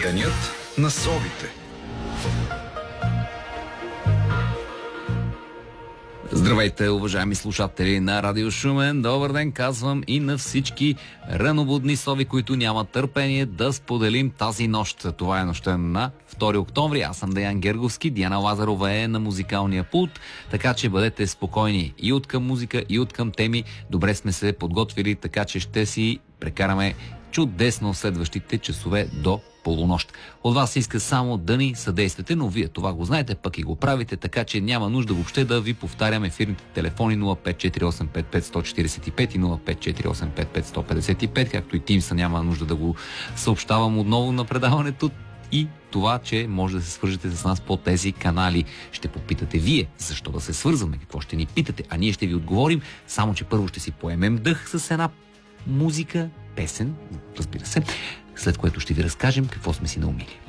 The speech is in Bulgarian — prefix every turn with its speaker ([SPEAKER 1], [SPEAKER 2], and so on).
[SPEAKER 1] Денят на совите.
[SPEAKER 2] Здравейте, уважаеми слушатели на Радио Шумен. Добър ден, казвам и на всички ранобудни сови, които нямат търпение да споделим тази нощ. Това е нощта на 2 октомври. Аз съм Деян Герговски, Диана Лазарова е на музикалния пулт, така че бъдете спокойни и от към музика, и от към теми. Добре сме се подготвили, така че ще си прекараме чудесно следващите часове до полунощ. От вас иска само да ни съдействате, но вие това го знаете, пък и го правите, така че няма нужда въобще да ви повтарям ефирните телефони 054855-145 и 054855-155, както и Тимса няма нужда да го съобщавам отново на предаването, и това, че може да се свържете с нас по тези канали. Ще попитате вие защо да се свързваме, какво ще ни питате, а ние ще ви отговорим, само че първо ще си поемем дъх с една музика, песен, разбира се, след което ще ви разкажем какво сме си наумили.